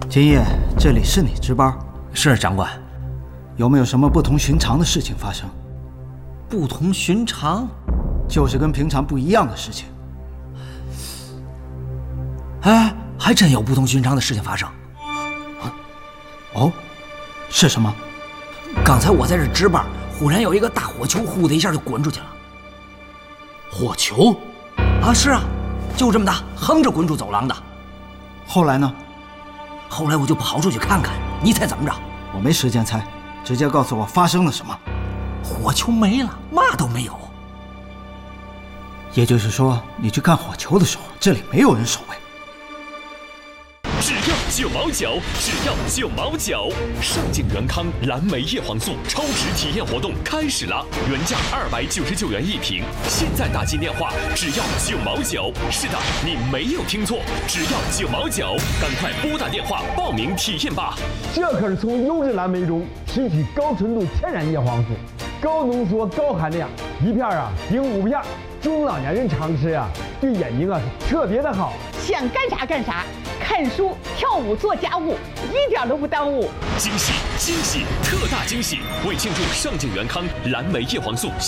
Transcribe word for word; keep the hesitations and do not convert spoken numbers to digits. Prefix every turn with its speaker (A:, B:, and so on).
A: 今夜这里是你值班？
B: 是长官。
A: 有没有什么不同寻常的事情发生？
B: 不同寻常，
A: 就是跟平常不一样的事情。
B: 哎，还真有不同寻常的事情发生。
A: 哦，是什么？
B: 刚才我在这值班，忽然有一个大火球，呼的一下就滚出去了。
A: 火球？
B: 啊，是啊，就这么大，横着滚出走廊的。
A: 后来呢？
B: 后来我就跑出去看看，你猜怎么着？
A: 我没时间猜，直接告诉我发生了什么。
B: 火球没了，嘛都没有。
A: 也就是说，你去看火球的时候，这里没有人守卫。
C: 只要九毛九，只要九毛九！上镜元康蓝莓叶黄素超值体验活动开始了，原价二百九十九元一瓶，现在打进电话只要九毛九。是的，你没有听错，只要九毛九，赶快拨打电话报名体验吧！
D: 这可是从优质蓝莓中提取高纯度天然叶黄素，高浓缩高含量，一片啊顶五片，中老年人常吃啊，对眼睛啊是特别的好。
E: 想干啥干啥，看书、跳舞、做家务，一点都不耽误。
C: 惊喜惊喜，特大惊喜！为庆祝上镜元康蓝莓叶黄素